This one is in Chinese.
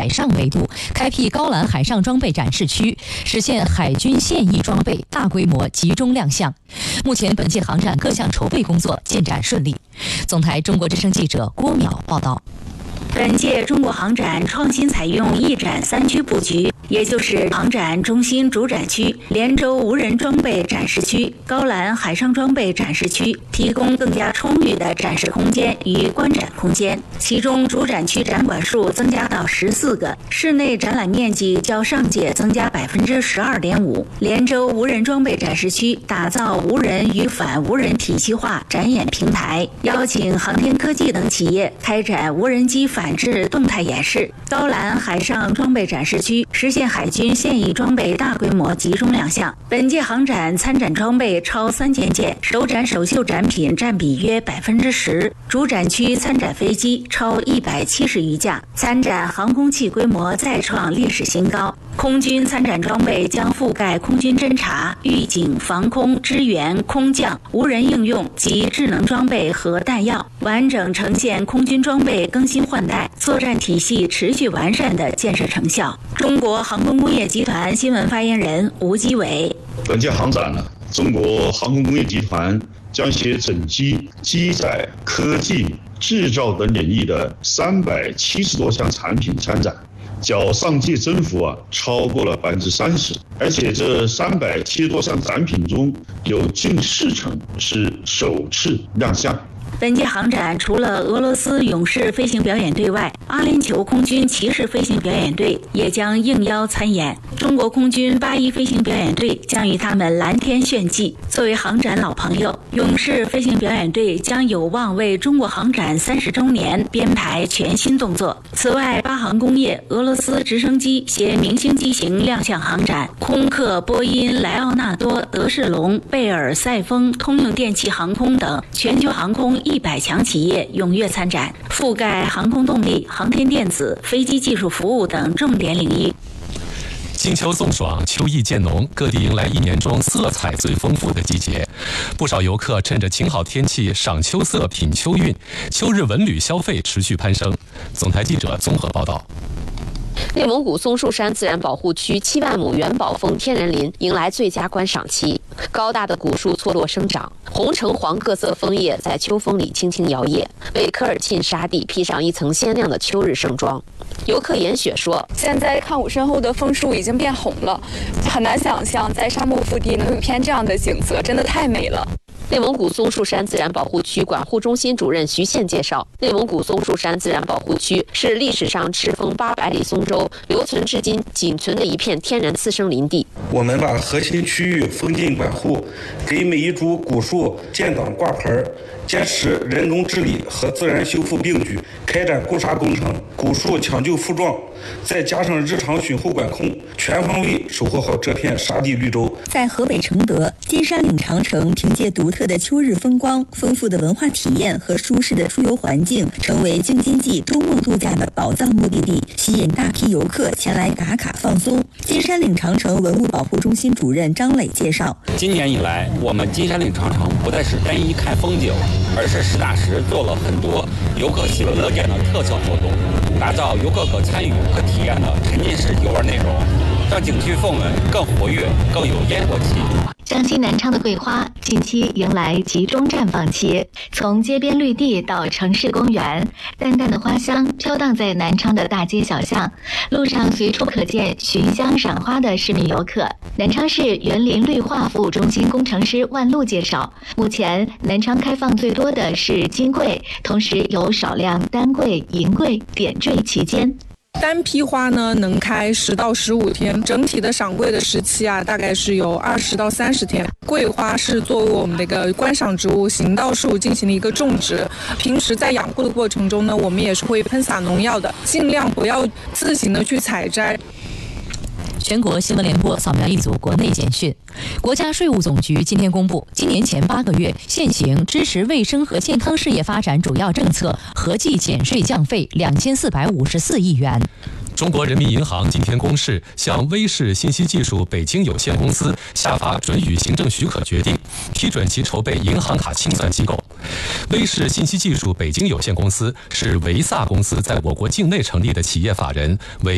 海上维度，开辟高栏海上装备展示区，实现海军现役装备大规模集中亮相。目前本届航展各项筹备工作进展顺利。总台中国之声记者郭淼报道。 本届中国航展创新采用一展三区布局，也就是航展中心主展区、连州无人装备展示区、高栏海上装备展示区，提供更加充裕的展示空间与观展空间。其中主展区展馆数增加到14个，室内展览面积较上届增加12.5%。连州无人装备展示区打造无人与反无人体系化展演平台，邀请航天科技等企业开展无人机反制动态演示。高栏海上装备展示区实现海军现役装备大规模集中亮相。本届航展参展装备超3000件，首展首秀展品占比约10%。主展区参展飞机超170余架，参展航空器规模再创历史新高。空军参展装备将覆盖空军侦察、预警、防空、支援、空降、无人应用及智能装备和弹药，完整呈现空军装备更新换代、作战体系持续完善的建设成效。中国航空工业集团新闻发言人吴基伟： 本届航展呢，中国航空工业集团将携整机、机载、科技、制造等领域的370多项产品参展，较上届增幅超过了30%，而且这370多项展品中有近40%是首次亮相。 本届航展除了俄罗斯勇士飞行表演队外，阿联酋空军骑士飞行表演队也将应邀参演。中国空军81飞行表演队将与他们蓝天炫技。作为航展老朋友，勇士飞行表演队将有望为中国航展30周年编排全新动作。此外，巴航工业、俄罗斯直升机携明星机型亮相航展，空客、波音、莱奥纳多、德士隆、贝尔、赛丰、通用电气航空等全球航空100强企业踊跃参展，覆盖航空动力、航天电子、飞机技术服务等重点领域。 金秋送爽，秋意渐浓，各地迎来一年中色彩最丰富的季节。不少游客趁着晴好天气赏秋色、品秋韵，秋日文旅消费持续攀升。总台记者综合报道。 内蒙古松树山自然保护区7万亩元宝峰天然林迎来最佳观赏期，高大的古树错落生长，红橙黄各色枫叶在秋风里轻轻摇曳，为科尔沁沙地披上一层鲜亮的秋日盛装。游客严雪说：“ 现在看我身后的枫树已经变红了，很难想象在沙漠腹地能有一片这样的景色，真的太美了。” 内蒙古松树山自然保护区管护中心主任徐宪介绍，内蒙古松树山自然保护区是历史上赤峰800里松州留存至今仅存的一片天然次生林地。 我们把核心区域封禁管护，给每一株古树建档挂牌，坚持人工治理和自然修复并举，开展固沙工程，古树抢救复壮，再加上日常巡护管控，全方位守护好这片沙地绿洲。 在河北承德，金山岭长城凭借独特的秋日风光、丰富的文化体验和舒适的出游环境，成为京津冀周末度假的宝藏目的地，吸引大批游客前来打卡放松。金山岭长城文物保护中心主任张磊介绍， 今年以来，我们金山岭长城不再是单一看风景，而是实打实做了很多游客喜闻乐见的特色活动，打造游客可参与和体验的沉浸式游玩内容，让景区氛围更活跃、更有烟火气。 江西南昌的桂花近期迎来集中绽放期，从街边绿地到城市公园，淡淡的花香飘荡在南昌的大街小巷，路上随处可见寻香赏花的市民游客。南昌市园林绿化服务中心工程师万路介绍，目前南昌开放最多的是金桂，同时有少量丹桂、银桂点缀其间。 单批花呢能开10到15天，整体的赏桂的时期大概是有20到30天。桂花是作为我们的一个观赏植物行道树进行了一个种植，平时在养护的过程中呢，我们也是会喷洒农药的，尽量不要自行的去采摘。 全国新闻联播扫描一组国内简讯。国家税务总局今天公布，今年前8个月现行支持卫生和健康事业发展主要政策合计减税降费2454亿元。 中国人民银行今天公示，向威视信息技术北京有限公司下发准予行政许可决定，批准其筹备银行卡清算机构。威视信息技术北京有限公司是维萨公司在我国境内成立的企业法人，为